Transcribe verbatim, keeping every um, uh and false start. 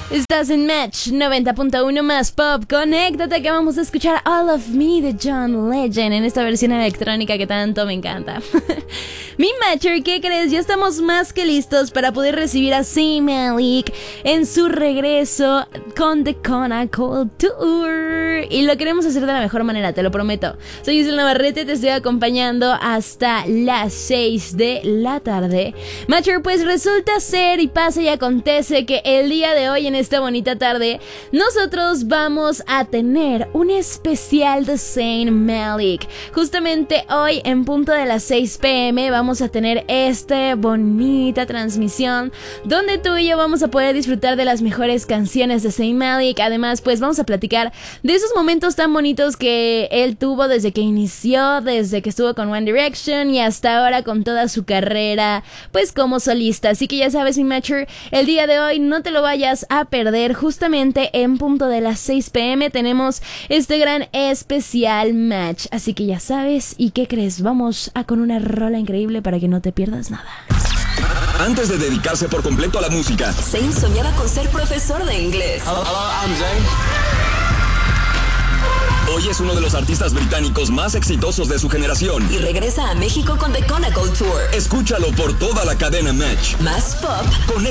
Estás en Match noventa punto uno más pop. Conéctate que vamos a escuchar All of Me de John Legend en esta versión electrónica que tanto me encanta. Mi Matcher, ¿qué crees? Ya estamos más que listos para poder recibir a Zayn Malik en su regreso con The Kona Cold Tour. Y lo queremos hacer de la mejor manera, te lo prometo. Soy Isla Navarrete, te estoy acompañando hasta las seis de la tarde. Matcher, pues resulta ser y pasa y acontece que el día de hoy, en esta bonita tarde, nosotros vamos a tener un especial de Zayn Malik. Justamente hoy, en punto de las seis pm, vamos a tener esta bonita transmisión donde tú y yo vamos a poder disfrutar de las mejores canciones de Zayn Malik. Además, pues vamos a platicar de esos momentos tan bonitos que él tuvo desde que inició, desde que estuvo con One Direction y hasta ahora con toda su carrera, pues como solista. Así que ya sabes, mi Matcher, el día de hoy no te lo vayas a perder. Justamente en punto de las seis pm tenemos este gran especial Match. Así que ya sabes, ¿y qué crees? Vamos a con una rola increíble para que no te pierdas nada. Antes de dedicarse por completo a la música, Zayn soñaba con ser profesor de inglés. Hello, hello, I'm Zayn. Hoy es uno de los artistas británicos más exitosos de su generación. Y regresa a México con The Kona Cold Tour. Escúchalo por toda la cadena Match. Más pop. Conecta